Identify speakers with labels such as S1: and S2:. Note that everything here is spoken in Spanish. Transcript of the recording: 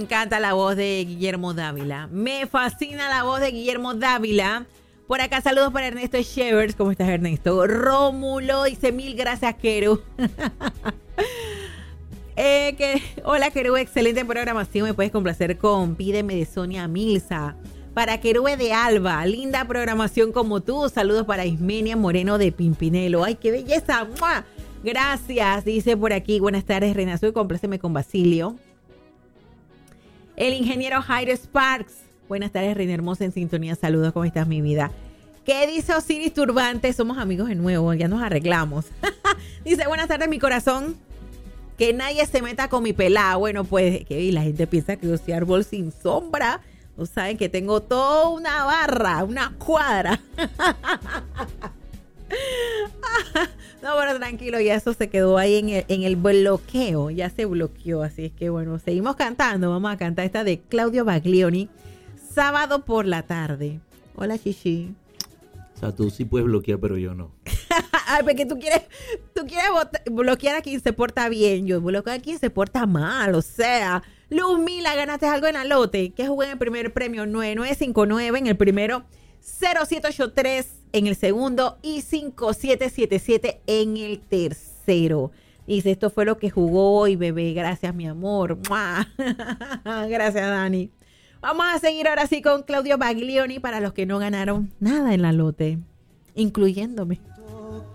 S1: encanta la voz de Guillermo Dávila. Me fascina la voz de Guillermo Dávila. Por acá saludos para Ernesto Shevers. ¿Cómo estás, Ernesto? Rómulo dice 1000 gracias, Keru. Hola, Keru, excelente programación. Me puedes complacer con Pídeme de Sonia Milza. Para Querube de Alba, linda programación como tú. Saludos para Ismenia Moreno de Pimpinelo. ¡Ay, qué belleza! ¡Mua! Gracias, dice por aquí. Buenas tardes, Reina Azul. Compláceme con Basilio. El ingeniero Jairo Sparks. Buenas tardes, Reina Hermosa en sintonía. Saludos, ¿cómo estás, mi vida? ¿Qué dice Osiris Turbante? Somos amigos de nuevo, ya nos arreglamos. Dice, buenas tardes, mi corazón. Que nadie se meta con mi pelada. Bueno, pues, que la gente piensa que yo soy árbol sin sombra. No saben que tengo toda una barra, una cuadra. No, pero tranquilo, ya eso se quedó ahí en el bloqueo. Ya se bloqueó, así es que bueno, seguimos cantando. Vamos a cantar esta de Claudio Baglioni. Sábado por la tarde. Hola, Chichi.
S2: O sea, tú sí puedes bloquear, pero yo no.
S1: Ay, porque tú quieres bloquear a quien se porta bien. Yo bloqueo a quien se porta mal. O sea, Luz Mila, ganaste algo en Alote. ¿Qué jugué en el primer premio? 9959 en el primero, 0783 en el segundo y 5777 en el tercero. Dice, esto fue lo que jugó hoy, bebé. Gracias, mi amor. ¡Mua! Gracias, Dani. Vamos a seguir ahora sí con Claudio Baglioni para los que no ganaron nada en la lote, incluyéndome.